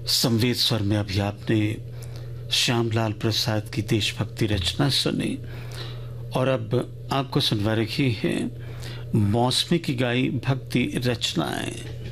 संवेद स्वर में अभी आपने श्यामलाल प्रसाद की देशभक्ति रचना सुनी और अब आपको सुनवा रही है मौसमी की गाई भक्ति रचनाएं।